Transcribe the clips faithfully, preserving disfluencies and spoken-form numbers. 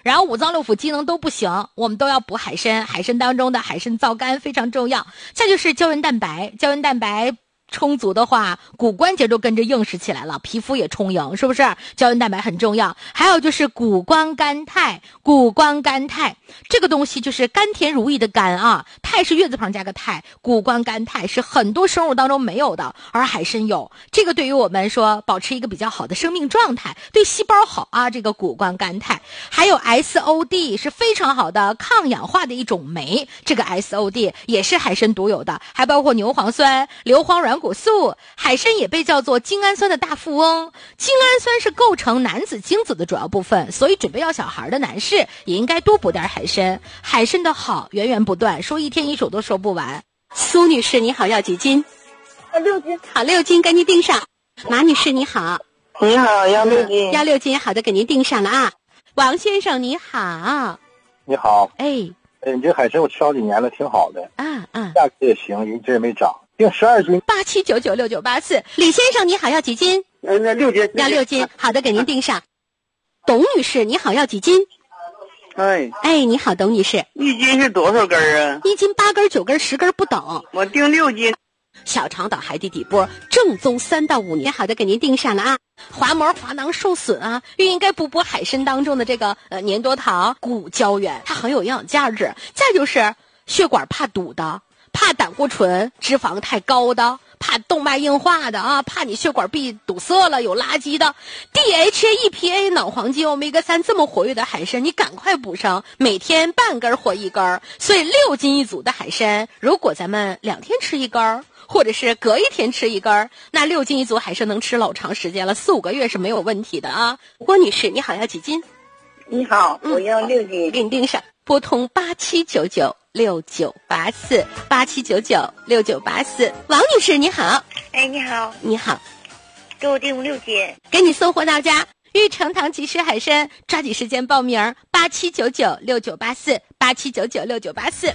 然后五脏六腑机能都不行，我们都要补海参。海参当中的海参皂苷非常重要。再就是胶原蛋白，胶原蛋白充足的话，骨关节都跟着硬实起来了，皮肤也充盈，是不是？胶原蛋白很重要。还有就是谷胱甘肽，谷胱甘肽这个东西就是甘甜如饴的甘啊，肽是月字旁加个肽，谷胱甘肽是很多生物当中没有的，而海参有。这个对于我们说保持一个比较好的生命状态，对细胞好啊，这个谷胱甘肽。还有 S O D 是非常好的抗氧化的一种酶，这个 S O D 也是海参独有的，还包括牛磺酸、硫磺软骨素。海参也被叫做精氨酸的大富翁，精氨酸是构成男子精子的主要部分，所以准备要小孩的男士也应该多补点海参。海参的好源源不断，说一天一首都说不完。苏女士你好，要几斤？ 要六斤。 好，六斤赶紧订上。马女士你好。 你好，要六斤。 要六斤，好的，给您订上了啊。王先生你好。 你好。 哎哎，你这海参我吃好几年了，挺好的。 啊啊， 价格也行，一直也没涨。定十二斤。 八七九九六九八四。李先生你好，要几斤？ 呃，那六斤。 要六斤，好的，给您订上。董女士你好，要几斤？ 哎哎，你好，董女士。 一斤是多少根啊？ 一斤八根、九根、十根不等。 我订六斤。 小肠岛海底底波正宗三到五年，好的，给您订上了啊。滑膜滑囊受损啊，又应该补补海参当中的这个呃粘多糖、骨胶原，它很有营养价值。再就是血管怕堵的，怕胆固醇、脂肪太高的，怕动脉硬化的啊，怕你血管壁堵塞了有垃圾的。 D H A E P A 脑黄金欧米伽三这么活跃的海参，你赶快补上，每天半根或一根。所以六斤一组的海参，如果咱们两天吃一根，或者是隔一天吃一根，那六斤一组海参能吃老长时间了，四五个月是没有问题的啊。郭女士你好，要几斤？ 你好，我要六斤。 给你订上，拨通八七九九六九八四八七九九六九八四。王女士你好。 哎，你好。 你好， 给我订六斤， 给你送货到家。玉成堂即食海参，抓紧时间报名，八七九九六九八四八七九九六九八四。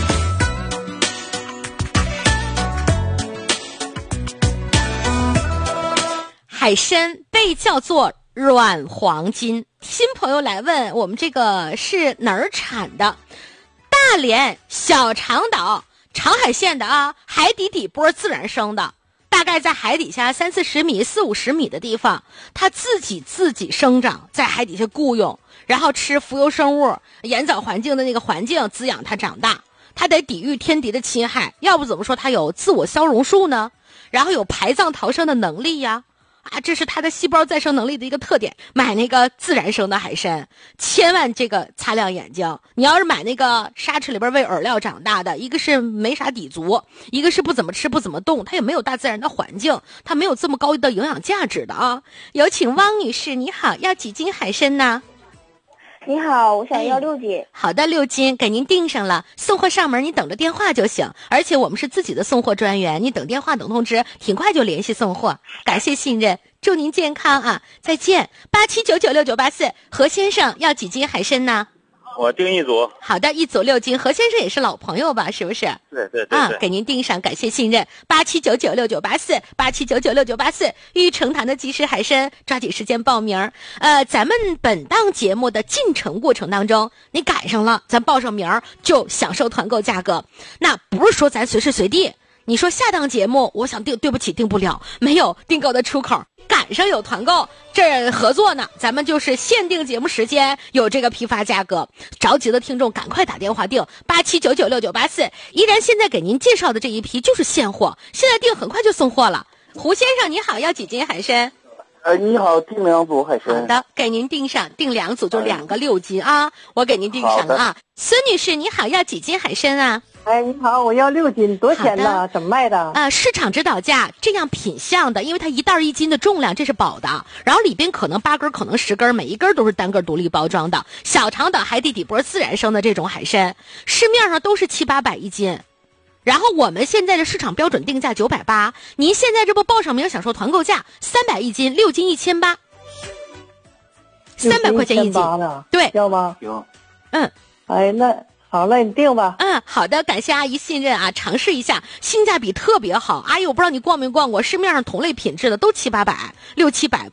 海参被叫做软黄金，新朋友来问我们这个是哪儿产的？大连小长岛长海县的啊，海底底波自然生的，大概在海底下三四十米、四五十米的地方，它自己自己生长，在海底下雇佣，然后吃浮游生物、盐藻环境的那个环境滋养它长大。它得抵御天敌的侵害，要不怎么说它有自我消融术呢？然后有排藏逃生的能力呀。啊，这是它的细胞再生能力的一个特点。买那个自然生的海参，千万这个擦亮眼睛。你要是买那个沙池里边喂饵料长大的，一个是没啥底足，一个是不怎么吃不怎么动，它也没有大自然的环境，它没有这么高的营养价值的啊。有请汪女士，你好，要几斤海参呢？ 你好，我想要六斤。 好的，六斤给您订上了，送货上门你等着电话就行，而且我们是自己的送货专员，你等电话等通知，挺快就联系送货。感谢信任，祝您健康啊，再见。八七九九六九八四，何先生要几斤海参呢？ 我订一组。 好的，一组六斤。何先生也是老朋友吧，是不是？ 对对对对啊，给您订上，感谢信任。八七九九六九八四，八七九九六九八四，玉成堂的即食海参，抓紧时间报名。呃，咱们本档节目的进程过程当中，你赶上了，咱报上名就享受团购价格。那不是说咱随时随地。你说下档节目我想订，对不起订不了，没有订购的出口，赶上有团购这合作呢，咱们就是限定节目时间有这个批发价格，着急的听众赶快打电话订八七九九六九八四。依然现在给您介绍的这一批就是现货，现在订很快就送货了。胡先生你好，要几斤海参？ 呃，你好，订两组海参。 好的，给您订上，订两组就两个六斤啊，我给您订上了啊。孙女士你好，要几斤海参啊？ 哎，你好，我要六斤，多少钱呢？怎么卖的？ 呃，市场指导价，这样品相的，因为它一袋一斤的重量，这是保的。然后里边可能八根，可能十根，每一根都是单个独立包装的。小长岛海底底波自然生的这种海参，市面上都是七八百一斤。然后我们现在的市场标准定价九百八，您现在这不报上名享受团购价，三百一斤，六斤一千八，三百块钱一斤，对， 要吗？ 行。 嗯， 哎，那好了，你定吧。 嗯，好的，感谢阿姨信任啊，尝试一下，性价比特别好。阿姨，我不知道你逛没逛过，市面上同类品质的都七八百、六七百，